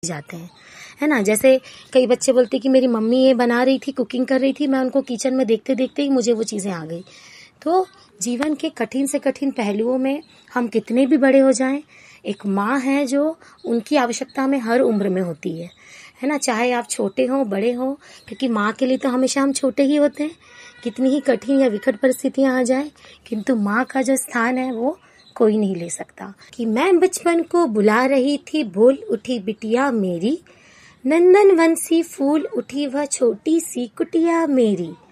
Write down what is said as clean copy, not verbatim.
जाते हैं, है ना। जैसे कई बच्चे बोलते कि मेरी मम्मी ये बना रही थी, कुकिंग कर रही थी, मैं उनको किचन में देखते देखते ही मुझे वो चीज़ें आ गई। तो जीवन के कठिन से कठिन पहलुओं में हम कितने भी बड़े हो जाएं, एक माँ है जो उनकी आवश्यकता हमें हर उम्र में होती है ना। चाहे आप छोटे हो बड़े हो, क्योंकि माँ के लिए तो हमेशा हम छोटे ही होते हैं, कितनी ही कठिन या विकट परिस्थितियां आ जाए, किंतु माँ का जो स्थान है वो कोई नहीं ले सकता। कि मैं बचपन को बुला रही थी, बोल उठी बिटिया मेरी, नंदन वन सी फूल उठी वह छोटी सी कुटिया मेरी।